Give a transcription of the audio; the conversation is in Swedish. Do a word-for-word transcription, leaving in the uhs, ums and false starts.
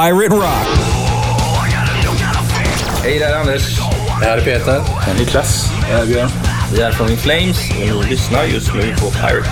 Pirate Rock. Hej, där är Anders. Det här är Peter. Det är Niklas. Jag är Björn. Vi är från In Flames och ni lyssnar just nu på Pirate